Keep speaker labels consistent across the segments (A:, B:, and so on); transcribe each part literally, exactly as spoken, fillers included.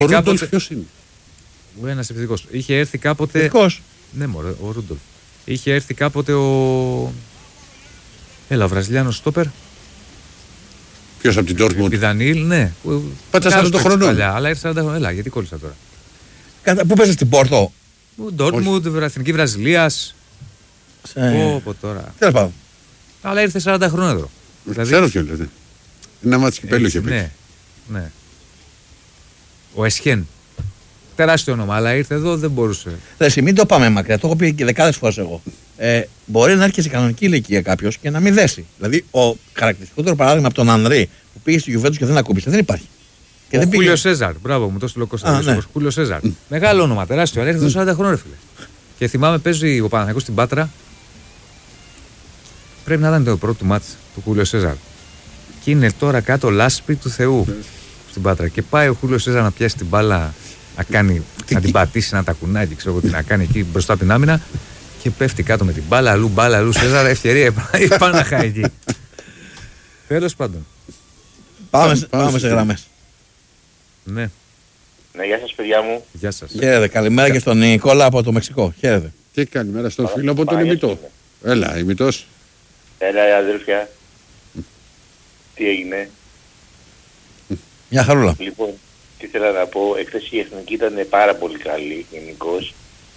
A: Ο Ρούντολφ ποιος είναι?
B: Ένας επιθετικός. Είχε έρθει κάποτε.
A: Επιθετικός.
B: Ναι, μωρέ, ο Ρούντολφ. Είχε έρθει κάποτε ο. Έλα, ο Βραζιλιάνος στόπερ.
A: Ποιος από την Ντόρτμουντ?
B: Πιδανίλ, ναι.
A: Πάτσα σαράντα χρονών.
B: Αλλά ήρθε σαράντα χρονών. Έλα, γιατί κόλλησα τώρα.
A: Κατά, πού παίζεις, στην Πόρτο?
B: Ντόρτμουντ, Εθνική Βραζιλίας.
A: Ε...
B: Όπω τώρα.
A: Τέλος πάντων.
B: Αλλά ήρθε σαράντα χρονών εδώ.
A: Δηλαδή... Ξέρω ποιο λέτε. Είναι ένα μάτι κυπέλλου είχε παίξει.
B: Ναι, ναι. Ο Εσχέν. Τεράστιο όνομα, αλλά ήρθε εδώ, δεν μπορούσε.
A: Εσύ, μην το πάμε μακριά, το έχω πει και δεκάδες φορές εγώ. Ε, μπορεί να έρχεται σε κανονική ηλικία κάποιος και να μην δέσει. Δηλαδή, ο χαρακτηριστικότερο παράδειγμα από τον Ανδρή που πήγε στη Γιουβέντους και δεν ακούμπησε, δεν υπάρχει.
B: Και ο δεν Χούλιο πήγε... Σέζαρ, μπράβο μου, το στείλω Κώστα. Ναι. Χούλιο Σέζαρ. Mm. Μεγάλο όνομα, τεράστιο, αλλά ήρθε εδώ σαράντα χρόνια, φίλε. Και θυμάμαι, παίζει ο Παναθηναϊκός στην Πάτρα. Πρέπει να ήταν το πρώτο μάτς του Χούλιο Σέζαρ. Και είναι τώρα κάτω λάσπη του Θεού στην Πάτρα. Και πάει ο Χούλιο Σέζαρ να πιάσει την μπάλα. Να, κάνει, να την πατήσει, να τα κουνάει, ξέρω εγώ τι να κάνει εκεί μπροστά από την άμυνα και πέφτει κάτω με την μπάλα, αλλού μπάλα, αλλού Σέζαρα, ευκαιρία πάνω να χάει εκεί. Τέλος πάντων.
A: Πάμε, πάμε σε γραμμές.
B: Ναι.
C: Ναι, γεια σας παιδιά μου.
B: Γεια σας.
A: Χαίρετε, καλημέρα και στον Νικόλα από το Μεξικό. Χαίρετε.
D: Και καλημέρα στον φίλο από τον Ημιτό. Έλα, Ημιτός.
C: Έλα, αδέλφια. Τι έγινε?
A: Μια χαρούλα.
C: Λοιπόν, τι ήθελα να πω, εχθές η Εθνική ήταν πάρα πολύ καλή γενικώς.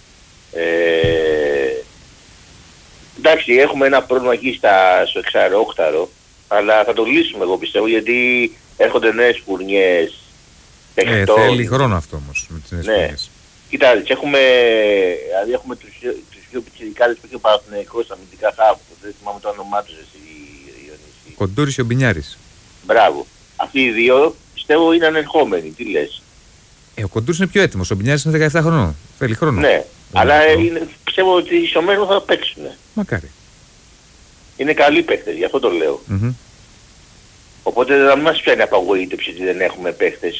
C: Ε, εντάξει, έχουμε ένα πρόβλημα εκεί στα, στο εξάρο-όκταρο, αλλά θα το λύσουμε εγώ πιστεύω, γιατί έρχονται νέες φουρνιές
B: παιχτών. Ε, θέλει χρόνο αυτό όμως με τις νέες
C: ναι.
B: φουρνιές.
C: Κοιτάξτε, έχουμε, δηλαδή έχουμε τους, τους δύο πιτσιρικάδες που έχει ο Παναθηναϊκός αμυντικά χάφου, δεν θυμάμαι το όνομά τους εσύ, Ιωνίση.
B: Κοντούρης και ο Μπινιάρης.
C: Μπράβο. Αυτοί οι δύο πιστεύω είναι ανερχόμενοι, τι λες?
B: Ε, ο Κοντούρης είναι πιο έτοιμος, ο Μπινιάρης είναι δεκαεπτά χρονών. Θέλει χρόνο.
C: Ναι, ε, αλλά ε, είναι, πιστεύω ότι στο μέλλον θα παίξουν.
B: Μακάρι.
C: Είναι καλοί παίχτες, γι' αυτό το λέω.
B: Mm-hmm.
C: Οπότε δεν μας πιάνει απαγοήτευση ότι δεν έχουμε παίχτες.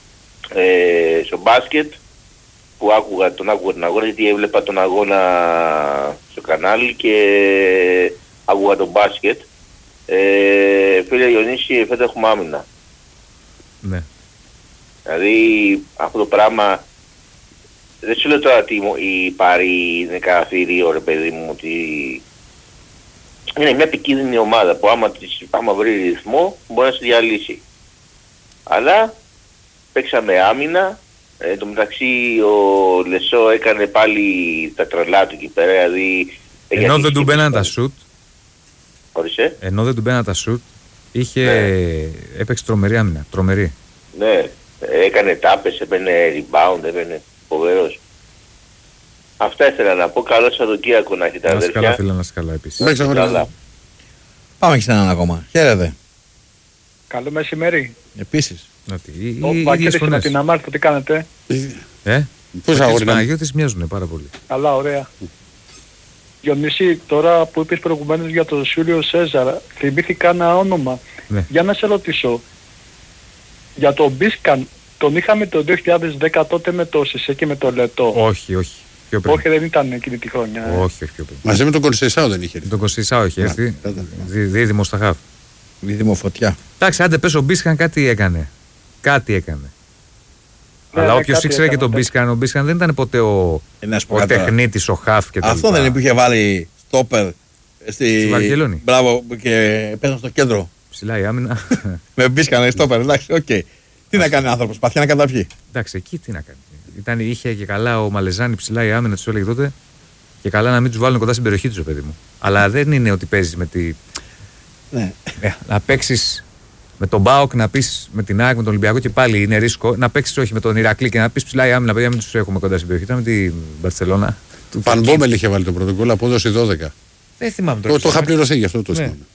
C: Ε, στο μπάσκετ, που άκουγα, τον άκουγα τον αγώνα, γιατί έβλεπα τον αγώνα στο κανάλι και άκουγα τον μπάσκετ. Ε, φίλε Ιωνίση, φέτος έχουμε άμυνα.
B: Ναι.
C: Δηλαδή αυτό το πράγμα, δεν σου λέω τώρα ότι η Πάρη είναι καθαρίο ρε παιδί μου, ότι είναι μια επικίνδυνη ομάδα που άμα, άμα βρει ρυθμό μπορεί να σε διαλύσει. Αλλά παίξαμε άμυνα, εν τω μεταξύ ο Λεσό έκανε πάλι τα τρελά του εκεί πέρα, δηλαδή...
B: Ενώ δεν του μπαίναν τα σουτ,
C: Ορίστε.
B: Ενώ δεν του μπαίναν τα σουτ, είχε... ναι. Έπαιξε τρομερή άμυνα, τρομερή.
C: Ναι, έκανε τάπες, έπαιρνε rebound, έπαιρνε φοβερός. Αυτά ήθελα να πω. Καλό Σαββατοκύριακο να έχετε αδέρφια.
B: Να είσαι καλά φίλε, να είσαι καλά επίσης.
D: Να είσαι καλά.
A: Πάμε και σε έναν ακόμα. Χαίρετε.
E: Καλό μεσημέρι.
A: Επίσης.
E: Ο Βαγγέλης με την Αμάρτο, τι κάνετε?
B: Ε,
D: πώς αγόρι να
B: Παναγιώτης μοιάζουνε πάρα πολύ.
E: Καλά, ωραία. Διονύση, τώρα που είπες προηγουμένως για τον Σούλιο Σέζαρ, θυμήθηκα ένα όνομα.
B: Ναι.
E: Για να σε ρωτήσω, για τον Μπίσκαν, τον είχαμε το δύο χιλιάδες δέκα τότε με το Σισέ και με το Λετό.
B: Όχι, όχι.
E: Όχι, δεν ήταν εκείνη τη χρονιά.
B: Ε. Όχι, όχι. όχι.
D: Μαζί με τον Κονσεϊσάο δεν είχε.
B: Τον Κονσεϊσάο είχε έρθει. Δίδυμο στα χαφ.
A: Δίδυμο φωτιά.
B: Εντάξει, άντε πες ο Μπίσκαν κάτι έκανε. Κάτι έκανε. Ναι, αλλά όποιος ήξερε και τον Μπίσκαν, ο Μπίσκαν δεν ήταν ποτέ ο, ο τεχνίτης, ο χαφ και τα
A: αυτό δεν είναι που είχε βάλει στόπερ στη,
B: στη Βαρκελόνη.
A: Μπράβο, και πέσαν στο κέντρο.
B: Ψηλά η άμυνα.
A: Με Μπίσκαν, στόπερ, εντάξει, οκ. Okay. Τι να κάνει ο άνθρωπος, παθιά να καταπιεί.
B: Εντάξει, εκεί τι να κάνει. Ήταν, είχε και καλά ο Μαλεζάνη ψηλά η άμυνα, τους έλεγε τότε. Και καλά να μην τους βάλουν κοντά στην περιοχή τους, παιδί μου. Αλλά δεν είναι ότι παίζεις με τη.
A: Ναι.
B: Ε, να παίξεις με τον Μπάοκ, να πεις με την ΑΕΚ, με τον Ολυμπιακό και πάλι είναι ρίσκο. Να παίξεις όχι με τον Ηρακλή και να πεις ψηλά η άμυνα, παιδιά, μην τους έχουμε κοντά στην περιοχή. Ήταν με την Μπαρσελόνα.
D: Φανμπόμελ είχε βάλει το πρωτοκόλλο, απόδοση δώδεκα.
B: Δεν θυμάμαι
D: τώρα. Το, το είχα πληρωθεί, γι' αυτό το θυμάμαι. Ναι.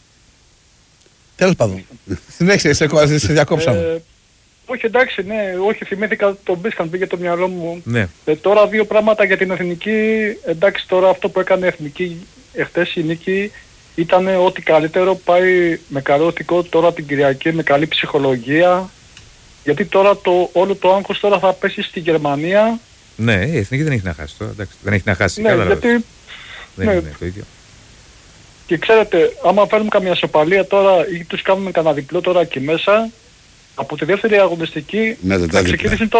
A: Τέλος πάντων. Συνέχισε, σε διακόψαμε.
E: Όχι, εντάξει, ναι, όχι, θυμήθηκα τον Μπίσκαν, πήγε το μυαλό μου.
B: Ναι.
E: Ε, τώρα δύο πράγματα για την Εθνική. Εντάξει, τώρα αυτό που έκανε η Εθνική εχθές η νίκη ήταν ότι καλύτερο, πάει με καλό οτικό τώρα την Κυριακή, με καλή ψυχολογία. Γιατί τώρα το, όλο το άγχος τώρα θα πέσει στη Γερμανία.
B: Ναι, η Εθνική δεν έχει να χάσει τώρα, εντάξει, δεν έχει να χάσει.
E: Ναι,
B: καλά,
E: γιατί...
B: Δεν ναι. είναι το ίδιο.
E: Και ξέρετε, άμα φέρουμε καμία σοπαλία τώρα ή τους κάνουμε κανένα διπλό τώρα εκεί μέσα, από τη δεύτερη αγωνιστική
D: Ναι, δεν τα
E: θα
D: δίπλα.
E: ξεκινήσει